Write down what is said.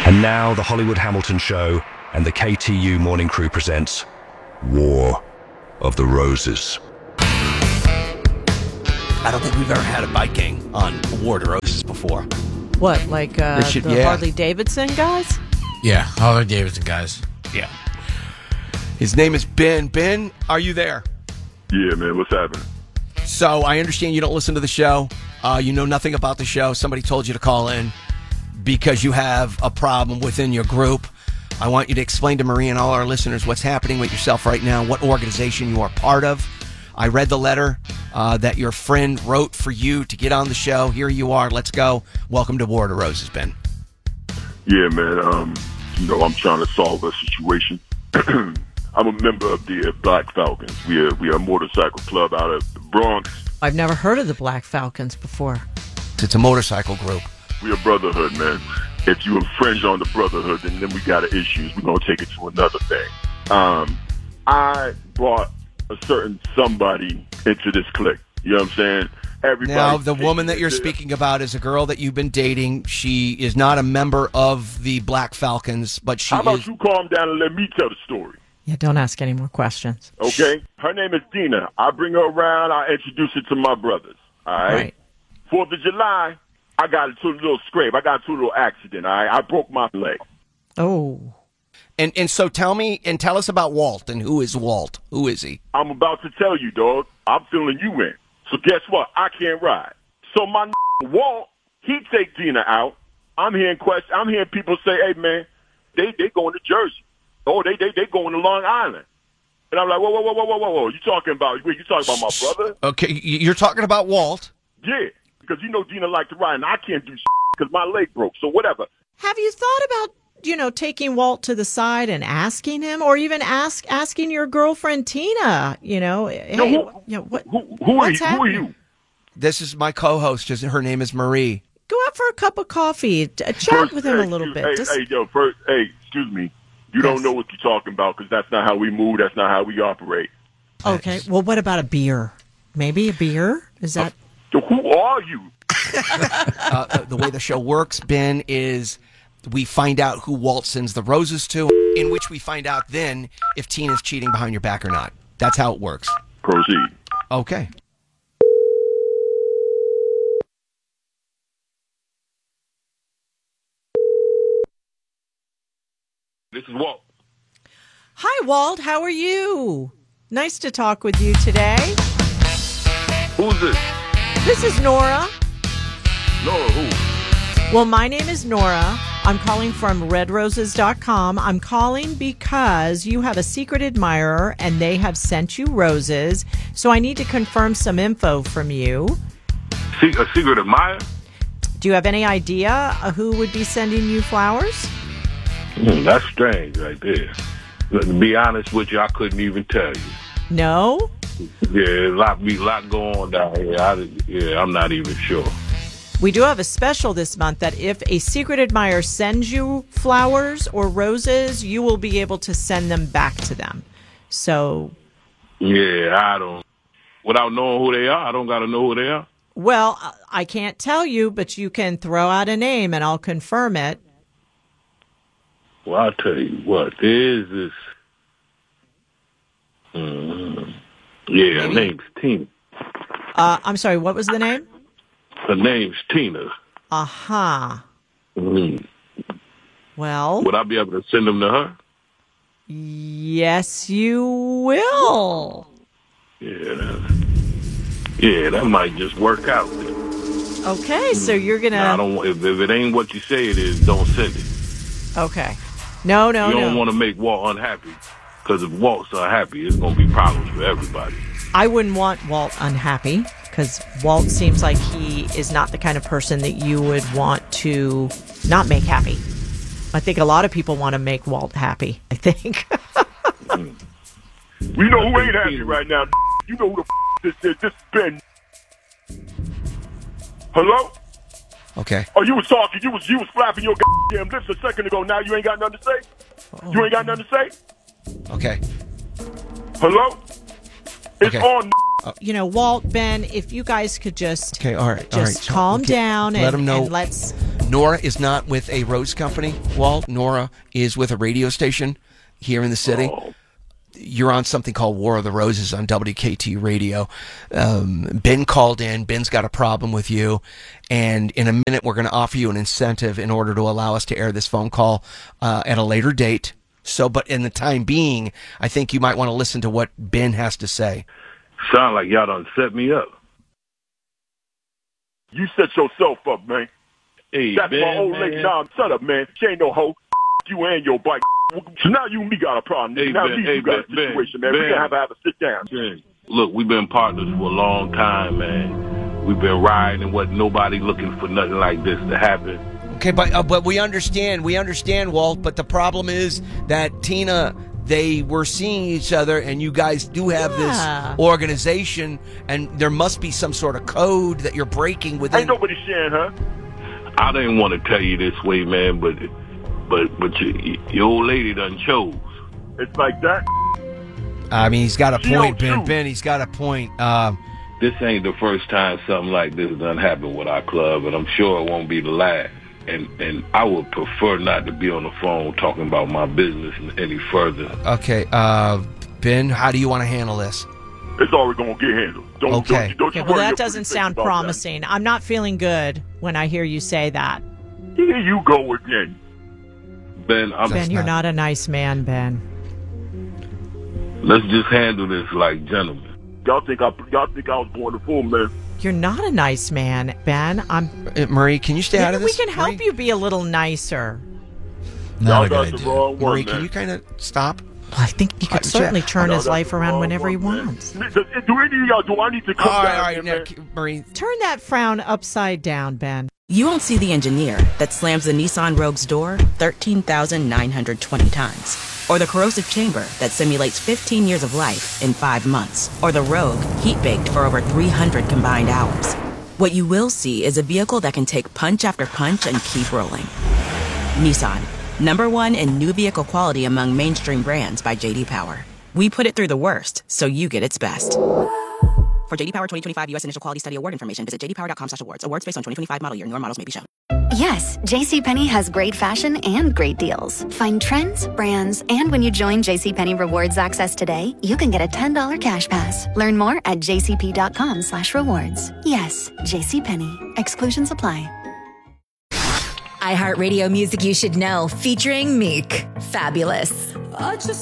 And now the Hollywood Hamilton Show and the KTU Morning Crew presents War of the Roses. I don't think we've ever had a bike gang on War of the Roses before. What, like the Harley Davidson guys? Yeah, Harley Davidson guys. Yeah. His name is Ben. Ben, are you there? Yeah, man, what's happening? So I understand you don't listen to the show. You know nothing about the show. Somebody told you to call in because you have a problem within your group. I want you to explain to Marie and all our listeners what's happening with yourself right now, what organization you are part of. I read the letter that your friend wrote for you to get on the show. Here you are. Let's go. Welcome to War of the Roses, Ben. Yeah, man. I'm trying to solve a situation. I'm a member of the Black Falcons. We are a motorcycle club out of the Bronx. I've never heard of the Black Falcons before. It's a motorcycle group. We a brotherhood, man. If you infringe on the brotherhood, then we got issues. We're going to take it to another thing. I brought a certain somebody into this clique. You know what I'm saying? Everybody. Now, the woman that you're speaking about is a girl that you've been dating. She is not a member of the Black Falcons, but she How about you calm down and let me tell the story? Yeah, don't ask any more questions. Okay? Her name is Dina. I bring her around. I introduce her to my brothers. All right? 4th of July, I got into a little scrape. I got into a little accident. All right? I broke my leg. Oh. And so tell us about Walt. And who is Walt? Who is he? I'm about to tell you, dog. I'm filling you in. So guess what? I can't ride. So my Walt, he take Dina out. I'm hearing people say, hey, man, they going to Jersey. Oh, they going to Long Island. And I'm like, whoa. You talking about my brother? Okay, you're talking about Walt. Yeah, because Dina like to ride, and I can't do because my leg broke. So whatever. Have you thought about, taking Walt to the side and asking him, or even asking your girlfriend Tina, hey, who are you? This is my co-host. Her name is Marie. Go out for a cup of coffee, chat with him a little bit. Excuse me. You don't know what you're talking about because that's not how we move. That's not how we operate. Okay. Well, what about a beer? Maybe a beer? Is that? Who are you? The way the show works, Ben, is we find out who Walt sends the roses to, in which we find out then if Tina's cheating behind your back or not. That's how it works. Proceed. Okay. This is Walt. Hi, Walt. How are you? Nice to talk with you today. Who's this? This is Nora. Nora who? Well, my name is Nora. I'm calling from redroses.com. I'm calling because you have a secret admirer and they have sent you roses. So I need to confirm some info from you. A secret admirer? Do you have any idea who would be sending you flowers? That's strange right there. To be honest with you, I couldn't even tell you. No? Yeah, a lot going on down here. I'm not even sure. We do have a special this month that if a secret admirer sends you flowers or roses, you will be able to send them back to them. So... Yeah, without knowing who they are, I don't got to know who they are. Well, I can't tell you, but you can throw out a name and I'll confirm it. Well, I'll tell you what, there's this... her name's Tina. I'm sorry, what was the name? Her name's Tina. Uh-huh. Well... Would I be able to send them to her? Yes, you will. Yeah, that might just work out. Okay, so you're going to... If it ain't what you say it is, don't send it. Okay. No. You don't want to make Walt unhappy, because if Walt's unhappy, it's going to be problems for everybody. I wouldn't want Walt unhappy, because Walt seems like he is not the kind of person that you would want to not make happy. I think a lot of people want to make Walt happy, I think. We know who ain't happy right now. You know who the this is. This is Ben. Hello? Okay. Oh, you was talking. You was flapping your goddamn lips a second ago. Now you ain't got nothing to say? You ain't got nothing to say? Okay. Hello? It's Okay. on. Walt, Ben, if you guys could just Okay, all right. calm down let him know. and let's Nora is not with a rose company, Walt. Nora is with a radio station here in the city. Oh. You're on something called War of the Roses on WKT Radio. Ben called in. Ben's got a problem with you. And in a minute, we're going to offer you an incentive in order to allow us to air this phone call at a later date. So, but in the time being, I think you might want to listen to what Ben has to say. Sound like y'all done set me up. You set yourself up, man. Hey, That's Ben, my old man. lady. Nah, shut up, man. She ain't no hoe. You and your bike. So now you and me got a problem. Hey, now Ben, you got a situation, man. We're going to have a sit down. Ben, look, we've been partners for a long time, man. We've been riding and wasn't nobody looking for nothing like this to happen. Okay, but we understand, Walt. But the problem is that Tina, they were seeing each other, and you guys do have this organization, and there must be some sort of code that you're breaking within. Ain't nobody sharing her. I didn't want to tell you this way, man, but your old lady done chose. It's like that. I mean, he's got a She point, don't Ben. choose. Ben, he's got a point. This ain't the first time something like this done happened with our club, and I'm sure it won't be the last. And I would prefer not to be on the phone talking about my business any further. Okay, Ben, how do you want to handle this? It's already going to get handled. Don't you Okay, worry well, your that doesn't pretty sound face about promising. I'm not feeling good when I hear you say that. that. Here you go again. Ben, Ben, you're not a nice man, Ben. Let's just handle this like gentlemen. Y'all think I was born a fool, man. You're not a nice man, Ben. Marie, can you stay out of Maybe this? we can help you be a little nicer. Not a good idea. Marie, can you kind of stop? Well, I think he could certainly turn his life around whenever he wants. Do any of y'all, do I need to come All down right, here, now, man? Marie. Turn that frown upside down, Ben. You won't see the engineer that slams the Nissan Rogue's door 13,920 times. Or the corrosive chamber that simulates 15 years of life in 5 months. Or the Rogue heat-baked for over 300 combined hours. What you will see is a vehicle that can take punch after punch and keep rolling. Nissan, #1 in new vehicle quality among mainstream brands by J.D. Power. We put it through the worst, so you get its best. For J.D. Power 2025 U.S. Initial Quality Study Award information, visit jdpower.com/awards. Awards based on 2025 model year. Newer models may be shown. Yes, JCPenney has great fashion and great deals. Find trends, brands, and when you join JCPenney Rewards Access today, you can get a $10 cash pass. Learn more at jcp.com/rewards. Yes, JCPenney. Exclusions apply. iHeartRadio Music You Should Know, featuring Meek. Fabulous.